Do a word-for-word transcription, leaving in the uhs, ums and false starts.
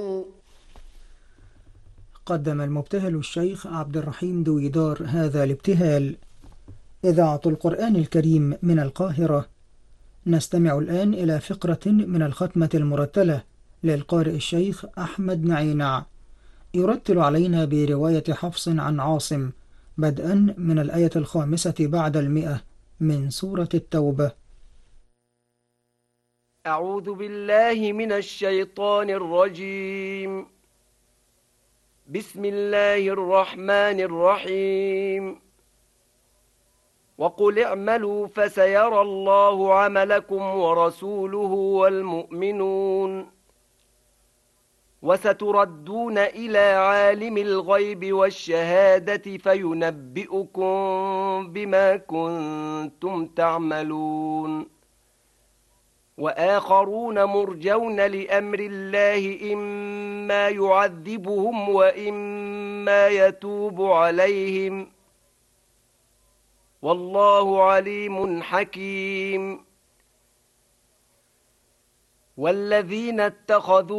قدم المبتهل الشيخ عبد الرحيم دويدار هذا الابتهال. إذاعة القرآن الكريم من القاهرة. نستمع الآن إلى فقرة من الختمة المرتلة للقارئ الشيخ أحمد نعينع، يرتل علينا برواية حفص عن عاصم، بدءا من الآية الخامسة بعد المئة من سورة التوبة. أعوذ بالله من الشيطان الرجيم. بسم الله الرحمن الرحيم. وقل اعملوا فسيرى الله عملكم ورسوله والمؤمنون وستردون إلى عالم الغيب والشهادة فينبئكم بما كنتم تعملون. وآخرون مرجون لأمر الله إما يعذبهم وإما يتوب عليهم والله عليم حكيم. والذين اتخذوا